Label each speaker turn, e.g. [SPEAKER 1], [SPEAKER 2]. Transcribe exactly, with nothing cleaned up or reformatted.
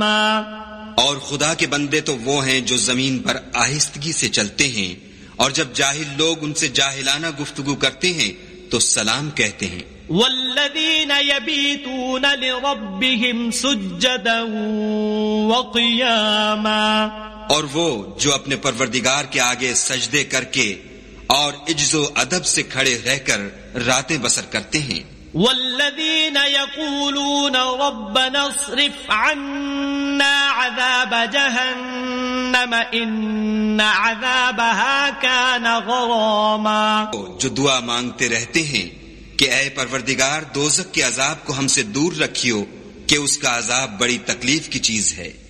[SPEAKER 1] और खुदा के बंदे तो वो हैं जो जमीन पर आहिस्तगी से चलते हैं, और जब जाहिल लोग उनसे जाहिलाना गुफ्तगू करते हैं तो सलाम कहते हैं।
[SPEAKER 2] वल्लज़ीन यबीतून लिरब्बिहिम सुज्जदन व क़ियामा,
[SPEAKER 1] और वो जो अपने परवरदिगार के आगे सजदे करके और इज्जो अदब से खड़े रहकर रातें बसर करते हैं।
[SPEAKER 2] वल्लज़ीन यक़ूलून रब्बना अस्रिफ अन्ना अज़ाब जहन्नम इन्न अज़ाबहा कान गरामा,
[SPEAKER 1] जो दुआ मांगते रहते हैं कि ऐ परवरदिगार दोज़ख के अजाब को हमसे दूर रखियो कि उसका अजाब बड़ी तकलीफ की चीज है।